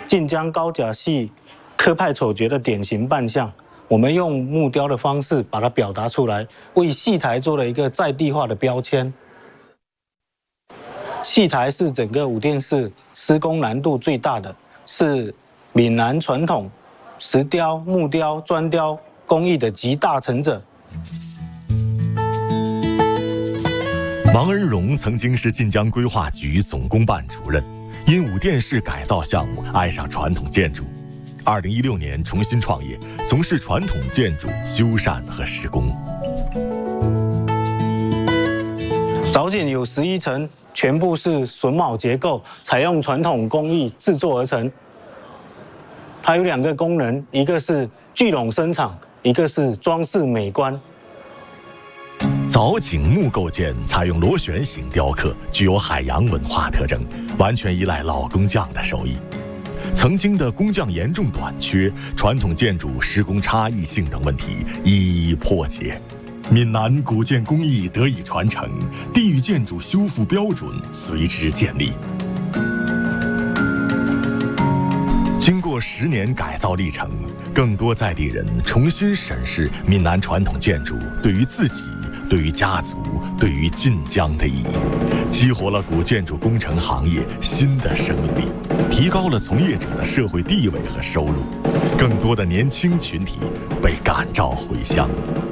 晋江高甲戏科派丑角的典型扮相，我们用木雕的方式把它表达出来，为戏台做了一个在地化的标签。戏台是整个五殿市施工难度最大的，是闽南传统石雕、木雕、砖雕工艺的集大成者。 王恩荣曾经是晋江规划局总工办主任，因五殿市改造项目爱上传统建筑，2016年重新创业，从事传统建筑修缮和施工。 藻井有11层，全部是榫卯结构，采用传统工艺制作而成。它有2个功能，一个是聚拢声场，一个是装饰美观。 藻井木构件采用螺旋形雕刻，具有海洋文化特征，完全依赖老工匠的手艺。曾经的工匠严重短缺、传统建筑施工差异性等问题一一破解，闽南古建工艺得以传承，地域建筑修复标准随之建立。经过10年改造历程，更多在地人重新审视闽南传统建筑对于自己、对于家族、对于晋江的意义，激活了古建筑工程行业新的生命力，提高了从业者的社会地位和收入，更多的年轻群体被感召回乡。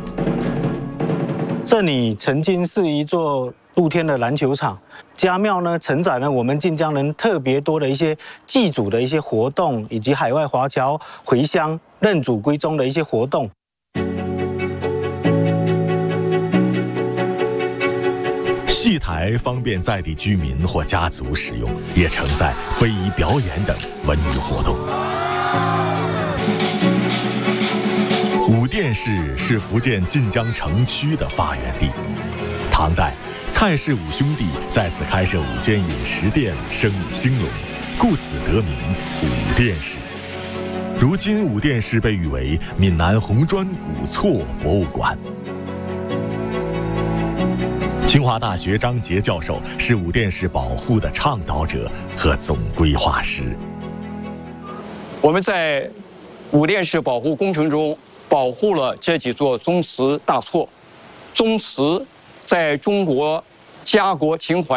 这里曾经是一座露天的篮球场，家庙呢承载了我们晋江人特别多的一些祭祖的一些活动，以及海外华侨回乡认祖归宗的一些活动。 戏台方便在地居民或家族使用，也承载非遗表演等文娱活动。五殿市是福建晋江城区的发源地，唐代蔡氏五兄弟在此开设5间饮食店，生意兴隆，故此得名五殿市。如今五殿市被誉为闽南红砖古厝博物馆。清华大学张杰教授是五殿市保护的倡导者和总规划师。 我们在五殿市保护工程中保护了这几座宗祠大厝。宗祠在中国家国情怀